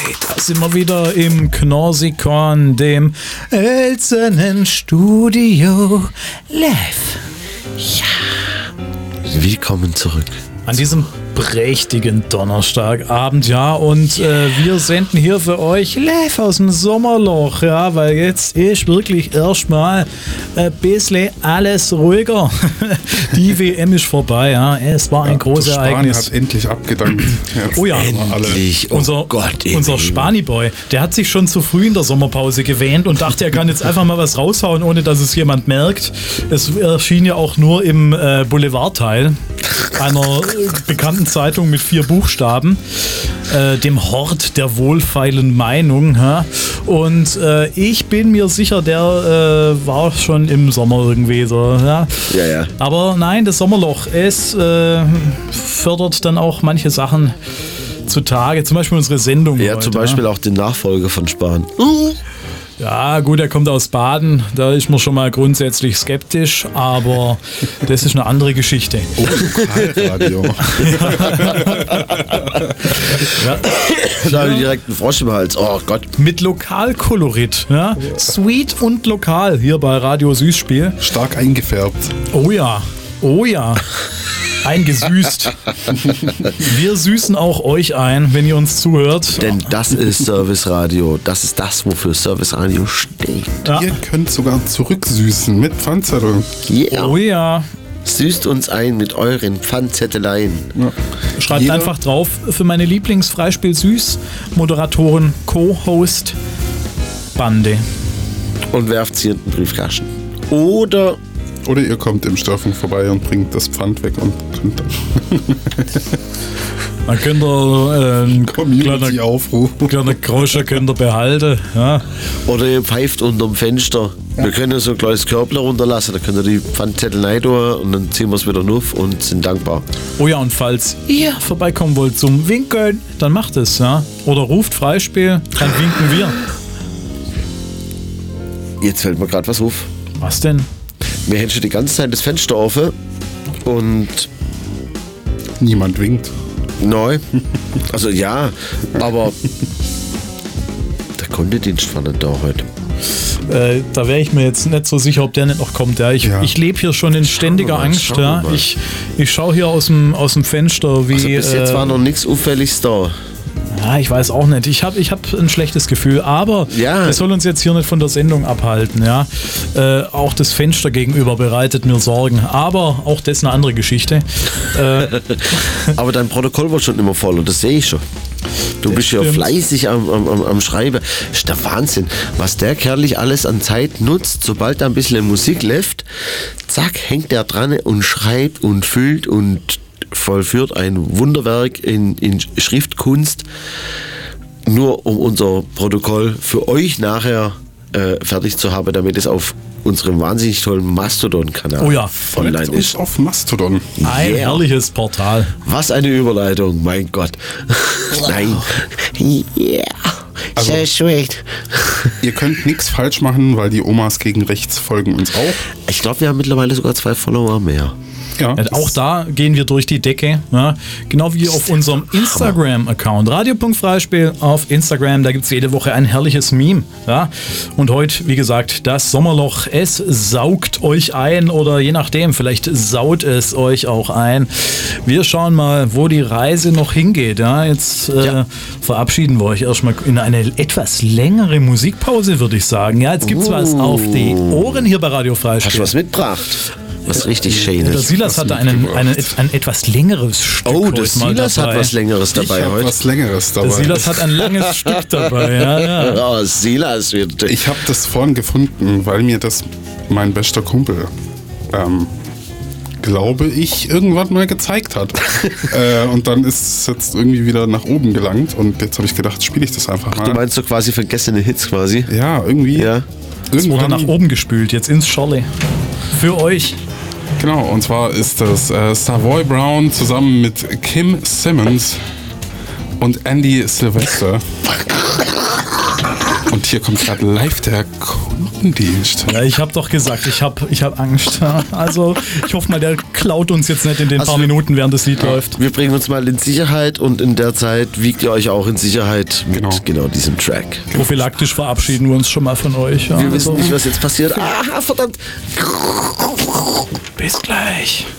Da sind wir wieder im Knorsikon, dem hölzernen Studio live. Ja. Willkommen zurück. An diesem prächtigen Donnerstagabend, ja, und wir senden hier für euch live aus dem Sommerloch, ja, weil jetzt ist wirklich erstmal ein bisschen alles ruhiger. Die WM ist vorbei, ja, es war ein großes Ereignis. Spanien hat endlich abgedankt. Oh ja, endlich. Oh unser Spani-Boy, der hat sich schon zu früh in der Sommerpause gewähnt und dachte, er kann jetzt einfach mal was raushauen, ohne dass es jemand merkt. Es erschien ja auch nur im Boulevardteil einer bekannten Zeitung mit 4 Buchstaben, dem Hort der wohlfeilen Meinung. Ja? Und ich bin mir sicher, der war schon im Sommer irgendwie so. Ja? Ja. Aber nein, das Sommerloch, es fördert dann auch manche Sachen zutage, zum Beispiel unsere Sendung. Ja, heute, zum Beispiel auch den Nachfolger von Spahn. Ja, gut, er kommt aus Baden, da ist man schon mal grundsätzlich skeptisch, aber das ist eine andere Geschichte. Oh, Lokalradio. Da habe ich direkt einen Frosch im Hals. Oh Gott. Mit Lokalkolorit, ja? Sweet und lokal hier bei Radio Süßspiel. Stark eingefärbt. Oh ja, eingesüßt. Wir süßen auch euch ein, wenn ihr uns zuhört. Denn das ist Service Radio. Das ist das, wofür Service Radio steht. Ja. Ihr könnt sogar zurücksüßen mit Pfandzetteln. Yeah. Oh ja. Süßt uns ein mit euren Pfandzetteleien. Ja. Schreibt Jeder- einfach drauf für meine Lieblingsfreispiel-Süß-Moderatoren, Co-Host, Bande. Und werft sie in den Briefkasten. Oder Oder ihr kommt im Störfunk vorbei und bringt das Pfand weg und könnt dann Dann könnt ihr einen Community-Aufruf. kleinen Groschen könnt ihr behalten. Ja. Oder ihr pfeift unterm Fenster. Wir können ja so ein kleines Körbler runterlassen, da könnt ihr die Pfandzettel rein tun und dann ziehen wir es wieder auf und sind dankbar. Oh ja, und falls ihr vorbeikommen wollt zum Winkeln, dann macht es. Ja. Oder ruft Freispiel, dann winken wir. Jetzt fällt mir gerade was auf. Was denn? Wir hätten schon die ganze Zeit das Fenster offen und Niemand winkt. neu. Also ja, aber der Kundedienst war nicht da heute. Da wäre ich mir jetzt nicht so sicher, ob der nicht noch kommt. Ja. Ich lebe hier schon in ständiger mal, Angst. schauen wir Ja. mal. Ich schaue hier aus dem Fenster, wie. Also bis jetzt war noch nichts Auffälliges da. Ja, ich weiß auch nicht. Ich hab ein schlechtes Gefühl, aber Ja. das soll uns jetzt hier nicht von der Sendung abhalten. Ja? Auch das Fenster gegenüber bereitet mir Sorgen, aber auch das eine andere Geschichte. Aber dein Protokoll wird schon immer voll und das sehe ich schon. Du bist ja stimmt. fleißig am Schreiben. Ist der Wahnsinn, was der Kerl alles an Zeit nutzt, sobald da ein bisschen Musik läuft. Zack, hängt er dran und schreibt und füllt und vollführt ein Wunderwerk in Schriftkunst, nur um unser Protokoll für euch nachher fertig zu haben, damit es auf unserem wahnsinnig tollen Mastodon-Kanal Oh ja. online Folgt uns ist. auf Mastodon. Ein Yeah. herrliches Portal. Was eine Überleitung, mein Gott. Nein. Yeah. Also- Sehr sweet. Ihr könnt nichts falsch machen, weil die Omas gegen rechts folgen uns auch. Ich glaube, wir haben mittlerweile sogar 2 Follower mehr. Ja, Auch da gehen wir durch die Decke. Ja? Genau wie auf unserem Instagram-Account. Radio.Freispiel auf Instagram. Da gibt es jede Woche ein herrliches Meme. Ja? Und heute, wie gesagt, das Sommerloch. Es saugt euch ein oder je nachdem, vielleicht saut es euch auch ein. Wir schauen mal, wo die Reise noch hingeht. Ja? Jetzt verabschieden wir euch erstmal in eine etwas längere Musikpause, würde ich sagen. Ja, jetzt gibt es was auf die Ohren hier bei Radio Freispiel. Hast du was mitgebracht? Was richtig Der Schönes. Silas hatte ein etwas längeres Stück. Oh, heute der mal Silas dabei. hat was Längeres ich dabei habe heute. was Längeres dabei. Der Silas hat ein langes Stück dabei. Ja. Oh, Silas wird. Ich habe das vorhin gefunden, weil mir das mein bester Kumpel, glaube ich, irgendwann mal gezeigt hat. Und dann ist es jetzt irgendwie wieder nach oben gelangt und jetzt habe ich gedacht, spiele ich das einfach Du mal. meinst so quasi vergessene Hits quasi? Ja, irgendwie. Ja. Es wurde Irgendwann, nach oben gespült, jetzt ins Scholle. Für euch. genau, und zwar ist das Savoy Brown zusammen mit Kim Simmons und Andy Sylvester. Und hier kommt gerade live der Kundendienst. Ja, ich habe doch gesagt, ich hab Angst. Also ich hoffe mal, der klaut uns jetzt nicht in den paar Minuten, während das Lied läuft. Wir bringen uns mal in Sicherheit und in der Zeit wiegt ihr euch auch in Sicherheit mit genau diesem Track. Prophylaktisch verabschieden wir uns schon mal von euch. Ja, wir wissen nicht, was jetzt passiert. Ah, verdammt. Bis gleich.